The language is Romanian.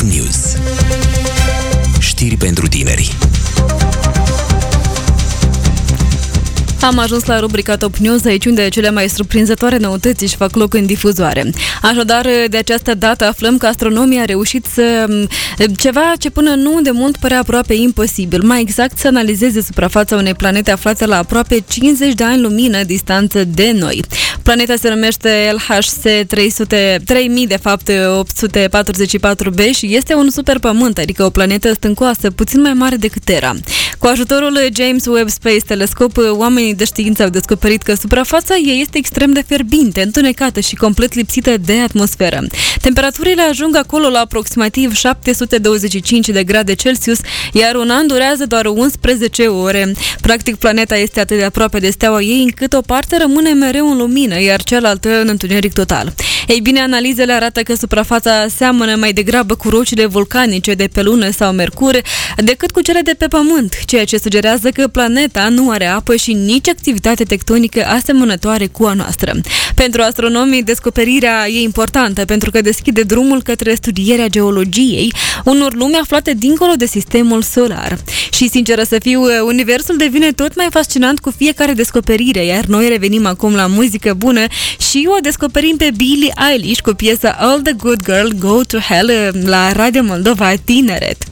Top News. Știri pentru tineri. Am ajuns la rubrica Top News, aici unde cele mai surprinzătoare noutăți își fac loc în difuzoare. Așadar, de această dată aflăm că astronomii au reușit ceva ce până nu de mult părea aproape imposibil. Mai exact, să analizeze suprafața unei planete aflate la aproape 50 de ani lumină distanță de noi. Planeta se numește LHC 3844b și este un superpământ, adică o planetă stâncoasă, puțin mai mare decât Terra. Cu ajutorul James Webb Space Telescope, oamenii de știință au descoperit că suprafața ei este extrem de fierbinte, întunecată și complet lipsită de atmosferă. Temperaturile ajung acolo la aproximativ 725 de grade Celsius, iar un an durează doar 11 ore. Practic, planeta este atât de aproape de steaua ei încât o parte rămâne mereu în lumină, iar cealaltă în întuneric total. Ei bine, analizele arată că suprafața seamănă mai degrabă cu rocile vulcanice de pe Lună sau Mercur decât cu cele de pe Pământ, ceea ce sugerează că planeta nu are apă și nici activitate tectonică asemănătoare cu a noastră. Pentru astronomii, descoperirea e importantă pentru că deschide drumul către studierea geologiei unor lumi aflate dincolo de sistemul solar. Și, sinceră să fiu, universul devine tot mai fascinant cu fiecare descoperire, iar noi revenim acum la muzică bună și o descoperim pe Billie Eilish cu piesa All the Good Girl Go to Hell la Radio Moldova Tineret.